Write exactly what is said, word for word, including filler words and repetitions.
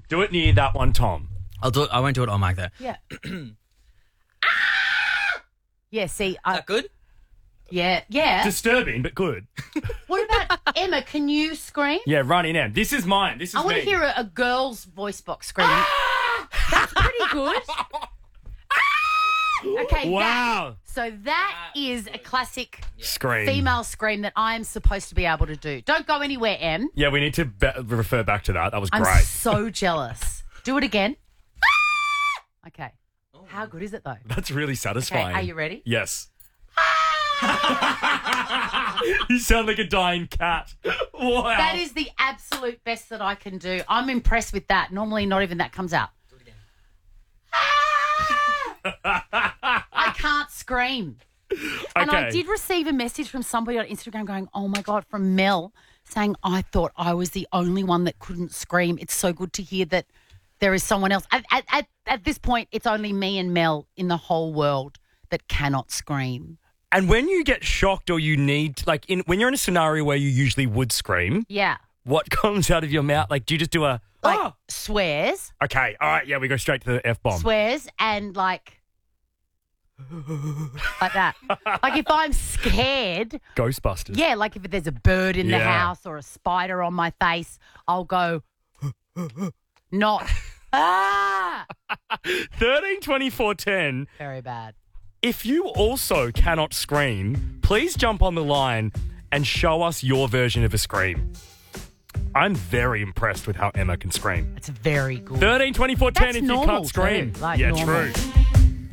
Do it near that one, Tom. I'll do it. I won't do it on mic though. Yeah. Yeah, see. Is I, that good? yeah, yeah. Disturbing, but good. What about Emma? Can you scream? Yeah, run in, Em. This is mine. This is I want me. to hear a, a girl's voice box scream. That's pretty good. Okay. Wow. That, so that is a classic Scream. female scream that I am supposed to be able to do. Don't go anywhere, Em. Yeah, we need to be- refer back to that. That was I'm great. so jealous. Do it again. Okay. How good is it though? That's really Okay, satisfying. are you ready? Yes. You sound like a dying cat. Wow. That is the absolute best that I can do. I'm impressed with that. Normally, not even that comes out. Do it again. I can't scream. And I Okay. did receive a message from somebody on Instagram going, oh, my God, from Mel, saying, I thought I was the only one that couldn't scream. It's so good to hear that there is someone else. At, at, at, at this point, it's only me and Mel in the whole world that cannot scream. And when you get shocked or you need, like, in when you're in a scenario where you usually would scream, Yeah. what comes out of your mouth? Like, do you just do a, Like, oh. swears, Okay, all right, yeah, we go straight to the F-bomb. swears, and like, like that. Like if I'm scared, Ghostbusters. yeah, like if there's a bird in the Yeah. house or a spider on my face, I'll go, not, ah, thirteen twenty-four ten. very bad. If you also cannot scream, please jump on the line and show us your version of a scream. I'm very impressed with how Emma can scream. It's very good. thirteen twenty-four ten That's if you normal can't scream. too, like yeah, normal. true.